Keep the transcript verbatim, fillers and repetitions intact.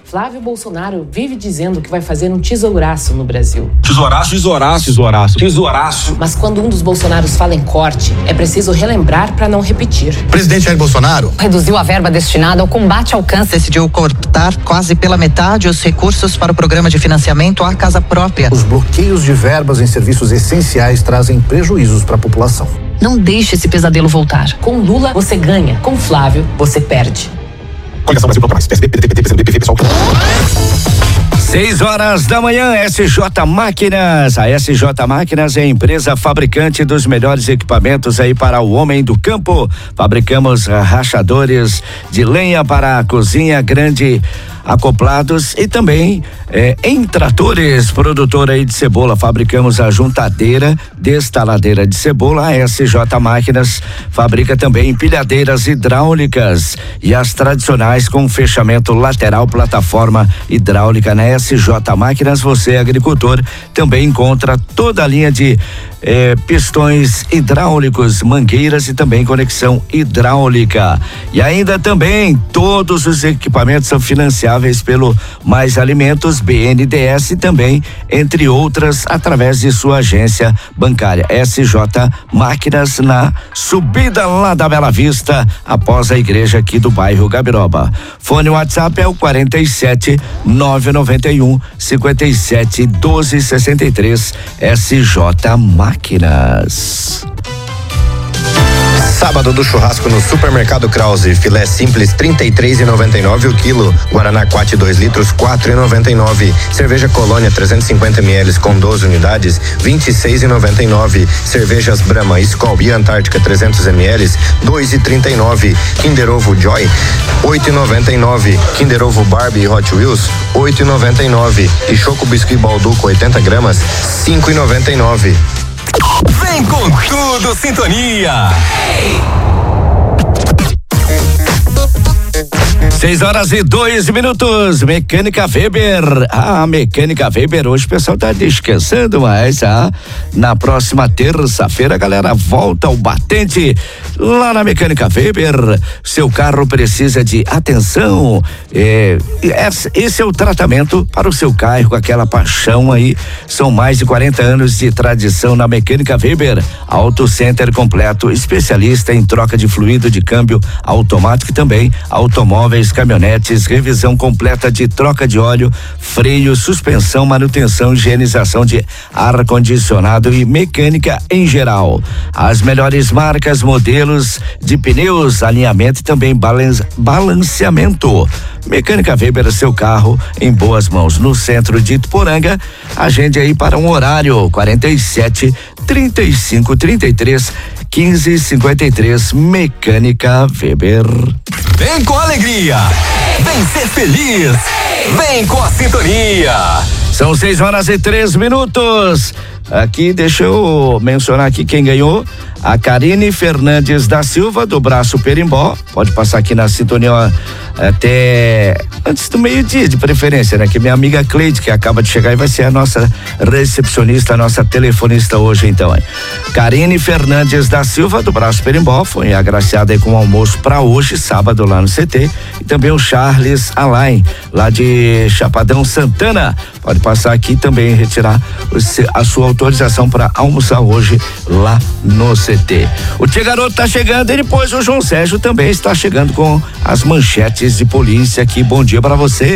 Flávio Bolsonaro vive dizendo que vai fazer um tesouraço no Brasil. Tesouraço? Tesouraço, tesouraço, tesouraço. Mas quando um dos Bolsonaros fala em corte, é preciso relembrar para não repetir. O presidente Jair Bolsonaro reduziu a verba destinada ao combate ao câncer. Decidiu cortar quase pela metade os recursos para o programa de financiamento à casa própria. Os bloqueios de verbas em serviços essenciais trazem prejuízos para a população. Não deixe esse pesadelo voltar. Com Lula, você ganha. Com Flávio, você perde. Coligação Brasil Popular, P S D, P D T, P T, P P, pessoal. Seis horas da manhã, S J Máquinas. A S J Máquinas é a empresa fabricante dos melhores equipamentos aí para o homem do campo. Fabricamos rachadores de lenha para a cozinha grande, acoplados e também é, em tratores, produtora aí de cebola. Fabricamos a juntadeira, destaladeira de cebola. A S J Máquinas fabrica também empilhadeiras hidráulicas e as tradicionais com fechamento lateral, plataforma hidráulica. Na S J Máquinas, você, agricultor, também encontra toda a linha de eh, pistões hidráulicos, mangueiras e também conexão hidráulica. E ainda também todos os equipamentos são financiáveis pelo Mais Alimentos, B N D E S e também, entre outras, através de sua agência bancária. S J Máquinas, na subida lá da Bela Vista, após a igreja aqui do bairro Gabiroba. Fone WhatsApp é o quarenta e sete, nove noventa e um, cinquenta e sete, doze, sessenta e três. S J Máquinas. Sábado do churrasco no Supermercado Krause, filé simples trinta e três e noventa e nove o quilo, Guaraná Quat dois litros quatro e noventa e nove, cerveja Colônia trezentos e cinquenta mililitros com doze unidades vinte e seis e noventa e nove, cervejas Brahma, Skol e Antártica trezentos mililitros dois e trinta e nove, Kinder Ovo Joy oito e noventa e nove, Kinder Ovo Barbie e Hot Wheels oito e noventa e nove e Choco Biscuit Balduco oitenta gramas cinco e noventa e nove. Vem com tudo, Sintonia! Seis horas e dois minutos. Mecânica Weber. Ah, Mecânica Weber. Hoje o pessoal tá descansando, mas ah, na próxima terça-feira, galera, volta ao batente lá na Mecânica Weber. Seu carro precisa de atenção. É, esse é o tratamento para o seu carro com aquela paixão aí. São mais de quarenta anos de tradição na Mecânica Weber. Auto Center completo, especialista em troca de fluido de câmbio automático e também automóveis, caminhonetes, revisão completa de troca de óleo, freio, suspensão, manutenção, higienização de ar-condicionado e mecânica em geral. As melhores marcas, modelos de pneus, alinhamento e também balance, balanceamento. Mecânica Weber, seu carro em boas mãos. No centro de Ituporanga, agende aí para um horário quarenta e sete, trinta e cinco, trinta e três, quinze, cinquenta e três. Mecânica Weber. Vem com alegria, vem ser feliz, vem com a Sintonia. São seis horas e três minutos. Aqui, deixa eu mencionar aqui quem ganhou. A Karine Fernandes da Silva, do Braço Perimbó. Pode passar aqui na Sintonia até antes do meio-dia, de preferência, né? Que minha amiga Cleide, que acaba de chegar e vai ser a nossa recepcionista, a nossa telefonista hoje, então. Hein? Karine Fernandes da Silva, do Braço Perimbó, foi agraciada aí com o almoço para hoje, sábado, lá no C T. E também o Charles Alain, lá de Chapadão Santana. Pode passar aqui também e retirar a sua autorização para almoçar hoje lá no C T. O Tia Garoto tá chegando e depois o João Sérgio também está chegando com as manchetes de polícia aqui. Bom dia para você.